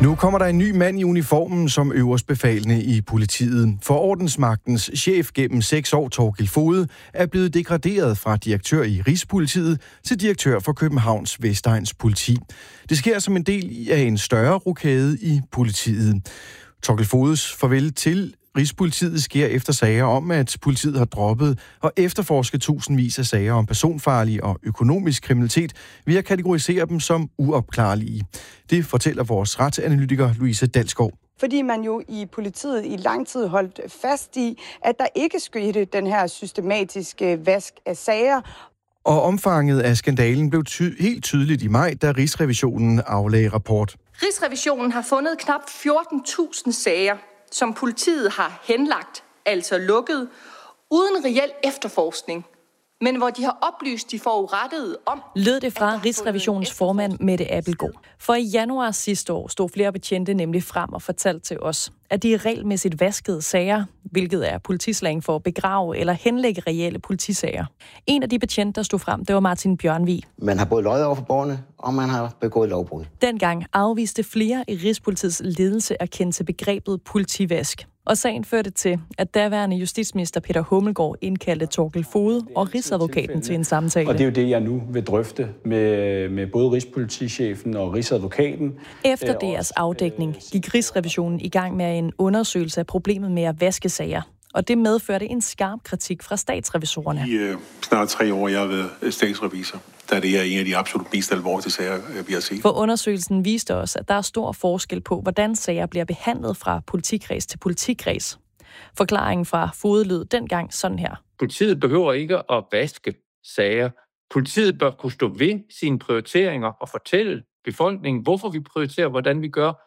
Nu kommer der en ny mand i uniformen som øverstbefalende i politiet. For ordensmagtens chef gennem 6 år, Thorkild Foged, er blevet degraderet fra direktør i Rigspolitiet til direktør for Københavns Vestegns Politi. Det sker som en del af en større rokade i politiet. Thorkild Fogeds farvel til Rigspolitiet sker efter sager om, at politiet har droppet og efterforsket tusindvis af sager om personfarlig og økonomisk kriminalitet ved at kategorisere dem som uopklarlige. Det fortæller vores retsanalytiker Louise Dalsgaard. Fordi man jo i politiet i lang tid holdt fast i, at der ikke skete den her systematiske vask af sager. Og omfanget af skandalen blev helt tydeligt i maj, da Rigsrevisionen aflagde rapport. Rigsrevisionen har fundet knap 14.000 sager, som politiet har henlagt, altså lukket, uden reel efterforskning, men hvor de har oplyst de forurettede om... Lød det fra Rigsrevisionens formand Mette Abildgaard. For i januar sidste år stod flere betjente nemlig frem og fortalte til os, at de regelmæssigt vaskede sager, hvilket er politislang for at begrave eller henlægge reelle politisager. En af de betjente, der stod frem, det var Martin Bjørnvig. Man har både løjet over for borgerne, og man har begået lovbrud. Dengang afviste flere i Rigspolitiets ledelse at kende til begrebet politivask. Og sagen førte til, at daværende justitsminister Peter Hummelgaard indkaldte Thorkild Foged og Rigsadvokaten til en samtale. Og det er jo det, jeg nu vil drøfte med både Rigspolitichefen og Rigsadvokaten. Efter deres afdækning gik Rigsrevisionen i gang med en undersøgelse af problemet med at vaske sager. Og det medførte en skarp kritik fra statsrevisorerne. I snart 3 år, jeg har været statsrevisor, da det er en af de absolut mest alvorlige sager, vi har set. For undersøgelsen viste os, at der er stor forskel på, hvordan sager bliver behandlet fra politikreds til politikreds. Forklaringen fra Foged lød dengang sådan her. Politiet behøver ikke at vaske sager. Politiet bør kunne stå ved sine prioriteringer og fortælle befolkningen, hvorfor vi prioriterer, hvordan vi gør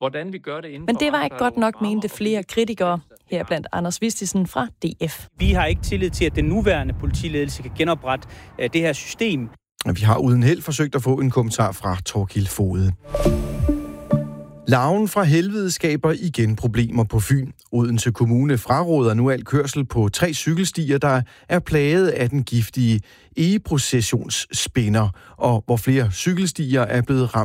det inden. Men det var ikke godt nok, mente flere kritikere, her blandt Anders Vistisen fra DF. Vi har ikke tillid til, at den nuværende politiledelse kan genoprette det her system. Vi har uden held forsøgt at få en kommentar fra Thorkild Foged. Larven fra helvede skaber igen problemer på Fyn. Odense Kommune fraråder nu al kørsel på 3 cykelstier, der er plaget af den giftige egeprocessionsspinner, og hvor flere cyklister er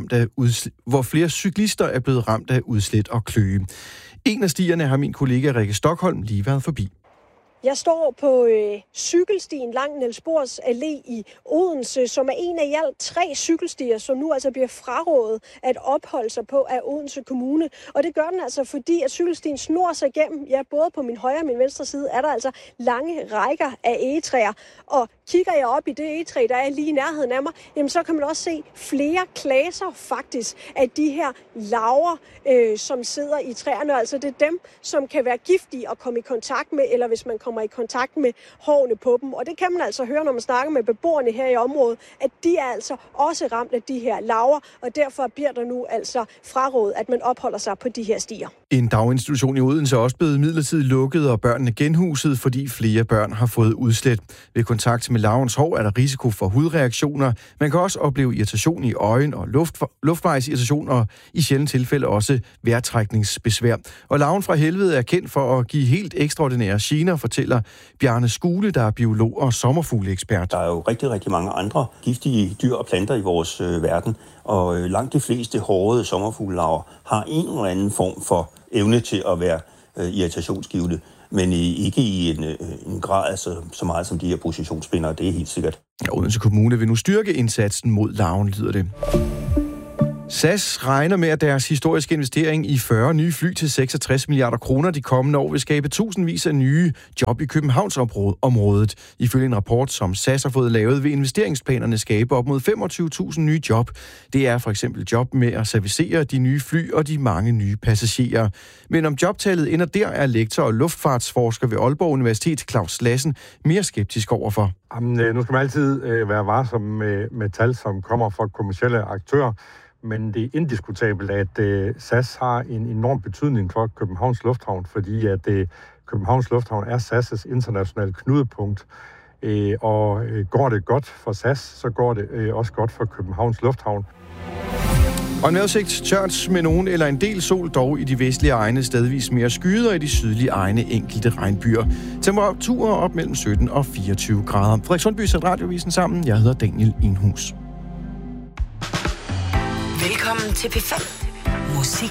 blevet ramt af udslæt og kløe. En af stierne har min kollega Rikke Stockholm lige været forbi. Jeg står på cykelstien langs Niels Bohrs Allé i Odense, som er en af i alt 3 cykelstier, som nu altså bliver frarådet at opholde sig på af Odense Kommune. Og det gør den altså, fordi at cykelstien snor sig igennem, ja, både på min højre og min venstre side, er der altså lange rækker af egetræer. Og kigger jeg op i det egetræ, der er lige i nærheden af mig, jamen så kan man også se flere klaser faktisk af de her larver, som sidder i træerne. Altså det er dem, som kan være giftige at komme i kontakt med, eller hvis man kommer i kontakt med hårene på dem. Og det kan man altså høre, når man snakker med beboerne her i området, at de er altså også ramt af de her larver, og derfor bliver der nu altså frarådet, at man opholder sig på de her stier. En daginstitution i Odense er også blevet midlertidigt lukket, og børnene genhuset, fordi flere børn har fået udslæt. Ved kontakt med larvens hår er der risiko for hudreaktioner. Man kan også opleve irritation i øjen og luftvejsirritation, og i sjældne tilfælde også vejrtrækningsbesvær. Og larven fra helvede er kendt for at give helt ekstraordinære gener, fortæller Bjarne Skule, der er biolog og sommerfugleekspert. Der er jo rigtig, rigtig mange andre giftige dyr og planter i vores verden, og langt de fleste hårde sommerfuglelarver har en eller anden form for evne til at være irritationsgivende, men ikke i en grad så meget som de her processionsspindere, det er helt sikkert. Ja, Odense Kommune vil nu styrke indsatsen mod larven, lyder det. SAS regner med, at deres historiske investering i 40 nye fly til 66 milliarder kroner de kommende år vil skabe tusindvis af nye job i Københavnsområdet. Ifølge en rapport, som SAS har fået lavet, vil investeringsplanerne skabe op mod 25.000 nye job. Det er for eksempel job med at servicere de nye fly og de mange nye passagerer. Men om jobtallet ender der, er lektor og luftfartsforsker ved Aalborg Universitet Claus Lassen mere skeptisk overfor. Nu skal man altid være varsom med tal, som kommer fra kommercielle aktører. Men det er indiskutabelt, at SAS har en enorm betydning for Københavns Lufthavn, fordi at Københavns Lufthavn er SAS' internationale knudepunkt. Og går det godt for SAS, så går det også godt for Københavns Lufthavn. Og en vejrudsigt tørt med nogen eller en del sol, dog i de vestlige egne stedvis mere skyet, og i de sydlige egne enkelte regnbyer. Temperaturer op mellem 17 og 24 grader. Frederik Sundby sætter radiovisen sammen. Jeg hedder Daniel Enhus. Velkommen til P5. Musik